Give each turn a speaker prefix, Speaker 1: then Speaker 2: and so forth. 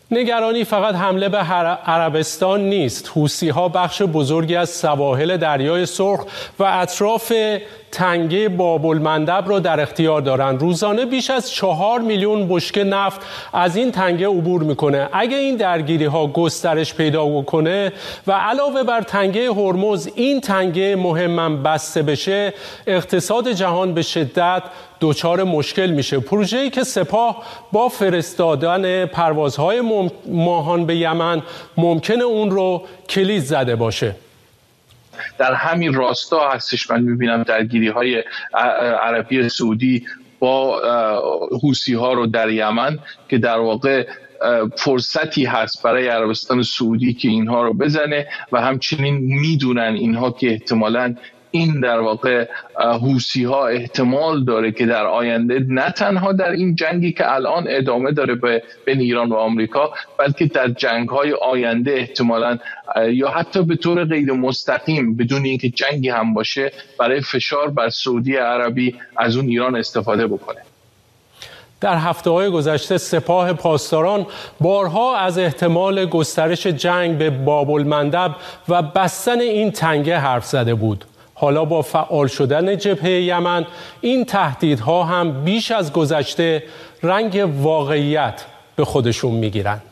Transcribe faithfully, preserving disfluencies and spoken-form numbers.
Speaker 1: نگرانی فقط حمله به عربستان نیست. حوثی‌ها بخش بزرگی از سواحل دریای سرخ و اطراف تنگه باب‌المندب را در اختیار دارند. روزانه بیش از چهار میلیون بشکه نفت از این تنگه عبور میکنه. اگه این درگیری‌ها گسترش پیدا بکنه و علاوه بر تنگه هرمز این تنگه مهمم بسته بشه، اقتصاد جهان به شدت دچار مشکل میشه. پروژه‌ای که سپاه با فرستادن پروازهای ماهان به یمن ممکنه اون رو کلید زده باشه.
Speaker 2: در همین راستا هستش من میبینم درگیری های عربی سعودی با حوثی ها رو در یمن که در واقع فرصتی هست برای عربستان سعودی که اینها رو بزنه و همچنین میدونن اینها که احتمالاً این در واقع حوثی ها احتمال داره که در آینده نه تنها در این جنگی که الان ادامه داره بین ایران و آمریکا، بلکه در جنگ های آینده احتمالاً یا حتی به طور غیر مستقیم بدون اینکه جنگی هم باشه برای فشار بر سعودی عربی از اون ایران استفاده بکنه.
Speaker 1: در هفته‌های گذشته سپاه پاسداران بارها از احتمال گسترش جنگ به باب‌المندب و بستن این تنگه حرف زده بود. حالا با فعال شدن جبهه یمن این تهدیدها هم بیش از گذشته رنگ واقعیت به خودشون میگیرند.